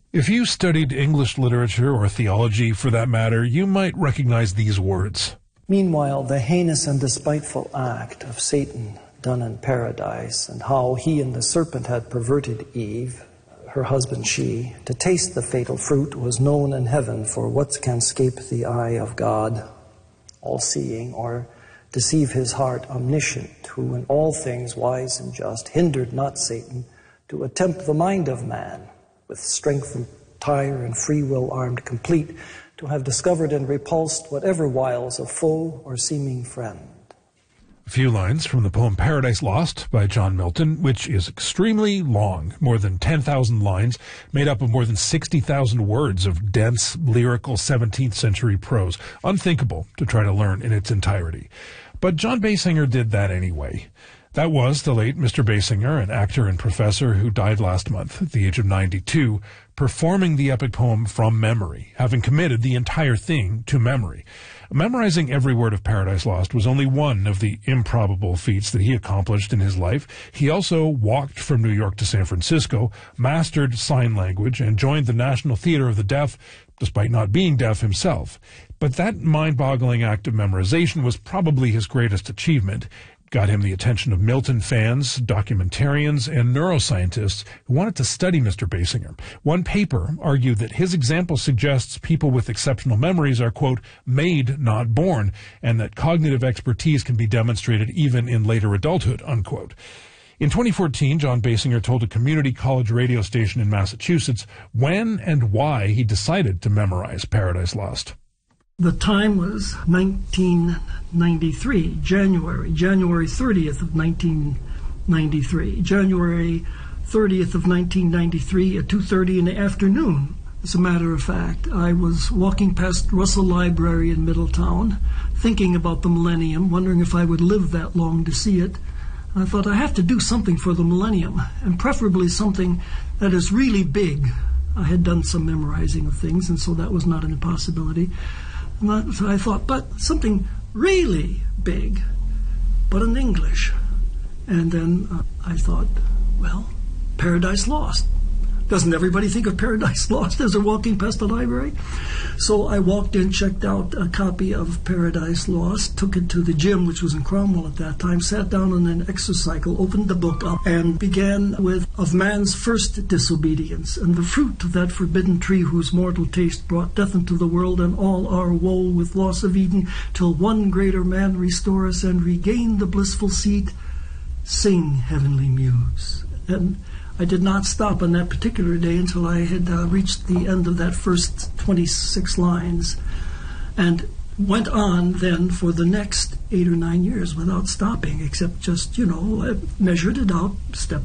If you studied English literature or theology for that matter, you might recognize these words. Meanwhile, the heinous and despiteful act of Satan done in paradise, and how he and the serpent had perverted Eve, her husband she, to taste the fatal fruit, was known in heaven, for what can escape the eye of God, all-seeing, or deceive his heart, omniscient, who in all things wise and just, hindered not Satan to attempt the mind of man, with strength entire and free will armed complete, to have discovered and repulsed whatever wiles of foe or seeming friend. A few lines from the poem Paradise Lost by John Milton, which is extremely long, more than 10,000 lines, made up of more than 60,000 words of dense, lyrical 17th century prose, unthinkable to try to learn in its entirety. But John Basinger did that anyway. That was the late Mr. Basinger, an actor and professor who died last month at the age of 92, performing the epic poem from memory, having committed the entire thing to memory. Memorizing every word of Paradise Lost was only one of the improbable feats that he accomplished in his life. He also walked from New York to San Francisco, mastered sign language, and joined the National Theater of the Deaf, despite not being deaf himself. But that mind-boggling act of memorization was probably his greatest achievement. Got him the attention of Milton fans, documentarians, and neuroscientists who wanted to study Mr. Basinger. One paper argued that his example suggests people with exceptional memories are, quote, made, not born, and that cognitive expertise can be demonstrated even in later adulthood, unquote. In 2014, John Basinger told a community college radio station in Massachusetts when and why he decided to memorize Paradise Lost. The time was 1993, January 30th of 1993. January 30th of 1993 at 2:30 in the afternoon. As a matter of fact, I was walking past Russell Library in Middletown, thinking about the millennium, wondering if I would live that long to see it. And I thought I have to do something for the millennium, and preferably something that is really big. I had done some memorizing of things, and so that was not an impossibility. So I thought, but something really big, but in English. And then I thought, well, Paradise Lost. Doesn't everybody think of Paradise Lost as they're walking past the library? So I walked in, checked out a copy of Paradise Lost, took it to the gym, which was in Cromwell at that time, sat down on an exercycle, opened the book up, and began with, of man's first disobedience, and the fruit of that forbidden tree whose mortal taste brought death into the world, and all our woe with loss of Eden, till one greater man restore us and regain the blissful seat. Sing, heavenly muse. And I did not stop on that particular day until I had reached the end of that first 26 lines, and went on then for the next 8 or 9 years without stopping, except just, measured it out step